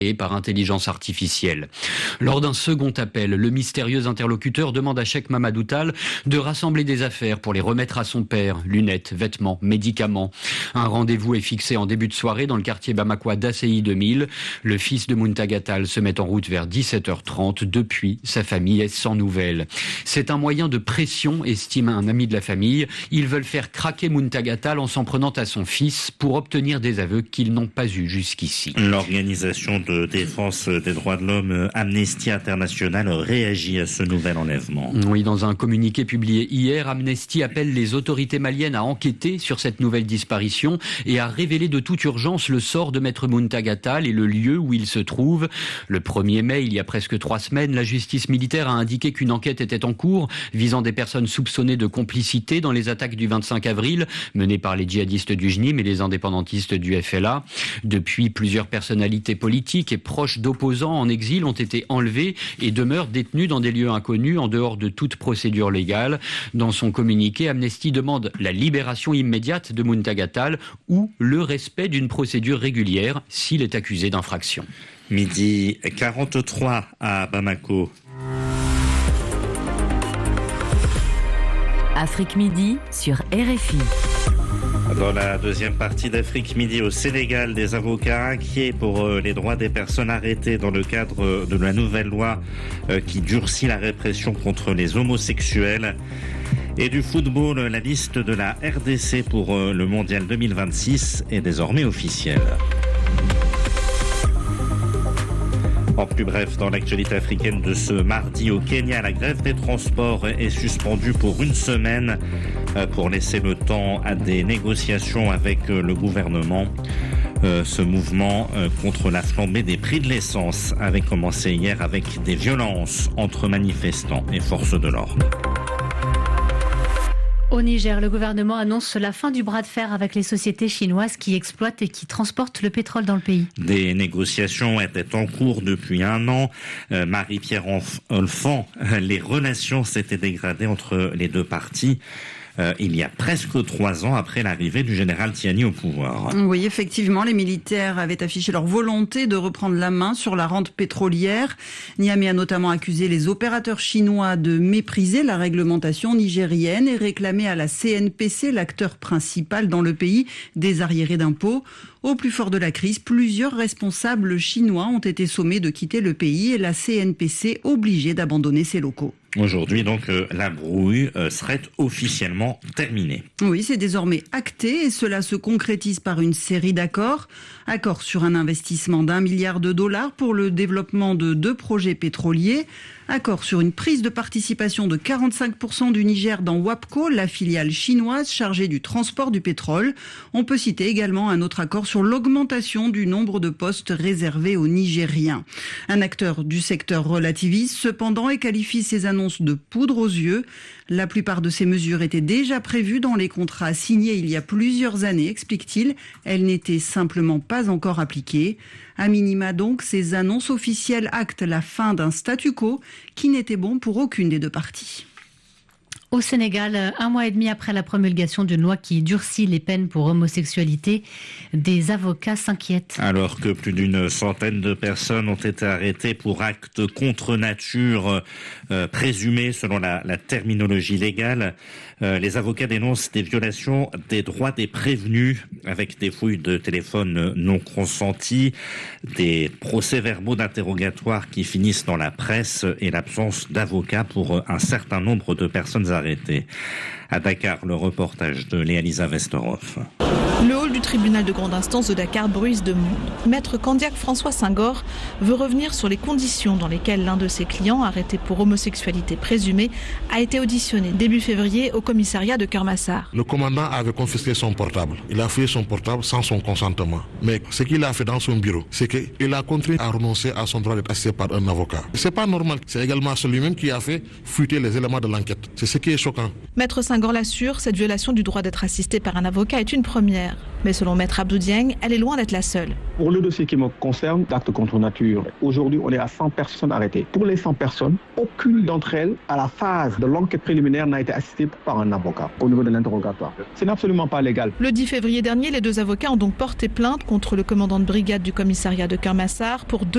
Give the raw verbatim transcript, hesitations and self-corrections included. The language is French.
et par intelligence artificielle. Lors d'un second appel, le mystérieux interlocuteur demande à Cheikh Mamadou Tall de rassembler des affaires pour les remettre à son père, lunettes, vêtements, médicaments. Un rendez-vous est fixé en début de soirée dans le quartier bamakois d'A C I deux mille. Le fils de Muntaga Tall se met en route vers dix-sept heures trente. Depuis, sa famille est sans nouvelles. C'est un moyen de pression, estime un ami de la famille. Ils veulent faire craquer Muntaga Tall en s'en prenant à son fils pour obtenir des aveux qu'ils n'ont pas eus jusqu'ici. L'organisation de de défense des droits de l'homme Amnesty International réagit à ce nouvel enlèvement. Oui, dans un communiqué publié hier, Amnesty appelle les autorités maliennes à enquêter sur cette nouvelle disparition et à révéler de toute urgence le sort de Maître Muntaga Tall et le lieu où il se trouve. Le premier mai, il y a presque trois semaines, la justice militaire a indiqué qu'une enquête était en cours visant des personnes soupçonnées de complicité dans les attaques du vingt-cinq avril menées par les djihadistes du J N I M et les indépendantistes du F L A. Depuis, plusieurs personnalités politiques et proches d'opposants en exil ont été enlevés et demeurent détenus dans des lieux inconnus en dehors de toute procédure légale. Dans son communiqué, Amnesty demande la libération immédiate de Muntaga Tall ou le respect d'une procédure régulière s'il est accusé d'infraction. Midi quarante-trois à Bamako. Afrique Midi sur R F I. Dans la deuxième partie d'Afrique Midi au Sénégal, des avocats inquiets pour les droits des personnes arrêtées dans le cadre de la nouvelle loi qui durcit la répression contre les homosexuels. Et du football, la liste de la R D C pour le Mondial deux mille vingt-six est désormais officielle. En plus bref, dans l'actualité africaine de ce mardi au Kenya, la grève des transports est suspendue pour une semaine pour laisser le temps à des négociations avec le gouvernement. Ce mouvement contre la flambée des prix de l'essence avait commencé hier avec des violences entre manifestants et forces de l'ordre. Au Niger, le gouvernement annonce la fin du bras de fer avec les sociétés chinoises qui exploitent et qui transportent le pétrole dans le pays. Des négociations étaient en cours depuis un an. Euh, Marie-Pierre Olfan, les relations s'étaient dégradées entre les deux parties. Euh, il y a presque trois ans après l'arrivée du général Tiani au pouvoir. Oui, effectivement, les militaires avaient affiché leur volonté de reprendre la main sur la rente pétrolière. Niamey a notamment accusé les opérateurs chinois de mépriser la réglementation nigérienne et réclamé à la C N P C, l'acteur principal dans le pays, des arriérés d'impôts. Au plus fort de la crise, plusieurs responsables chinois ont été sommés de quitter le pays et la C N P C obligée d'abandonner ses locaux. Aujourd'hui, donc, euh, la brouille euh, serait officiellement terminée. Oui, c'est désormais acté et cela se concrétise par une série d'accords. Accord sur un investissement d'un milliard de dollars pour le développement de deux projets pétroliers. Accord sur une prise de participation de quarante-cinq pour cent du Niger dans WAPCO, la filiale chinoise chargée du transport du pétrole. On peut citer également un autre accord sur l'augmentation du nombre de postes réservés aux Nigériens. Un acteur du secteur relativise cependant et qualifie ces annonces de poudre aux yeux. La plupart de ces mesures étaient déjà prévues dans les contrats signés il y a plusieurs années, explique-t-il. Elles n'étaient simplement pas encore appliquées. À minima donc, ces annonces officielles actent la fin d'un statu quo qui n'était bon pour aucune des deux parties. Au Sénégal, un mois et demi après la promulgation d'une loi qui durcit les peines pour homosexualité, des avocats s'inquiètent. Alors que plus d'une centaine de personnes ont été arrêtées pour actes contre nature euh, présumés selon la, la terminologie légale, euh, les avocats dénoncent des violations des droits des prévenus avec des fouilles de téléphone non consenties, des procès-verbaux d'interrogatoire qui finissent dans la presse et l'absence d'avocats pour un certain nombre de personnes arrêtées. Arrêté. À Dakar, le reportage de Léa-Lisa Westerhoff. Le hall du tribunal de grande instance de Dakar bruise de monde. Maître Candiac François Senghor veut revenir sur les conditions dans lesquelles l'un de ses clients, arrêté pour homosexualité présumée, a été auditionné début février au commissariat de Kermassar. Le commandant avait confisqué son portable. Il a fouillé son portable sans son consentement. Mais ce qu'il a fait dans son bureau, c'est qu'il a contraint à renoncer à son droit d'être assisté par un avocat. C'est pas normal. C'est également celui-même qui a fait fuiter les éléments de l'enquête. C'est ce qui est choquant. Maître Senghor l'assure, cette violation du droit d'être assisté par un avocat est une première. Mais selon Maître Abdou Dieng, elle est loin d'être la seule. Pour le dossier qui me concerne, d'actes contre nature, aujourd'hui on est à cent personnes arrêtées. Pour les cent personnes, aucune d'entre elles, à la phase de l'enquête préliminaire, n'a été assistée par un avocat au niveau de l'interrogatoire. Ce n'est absolument pas légal. Le dix février dernier, les deux avocats ont donc porté plainte contre le commandant de brigade du commissariat de Kermassar pour deux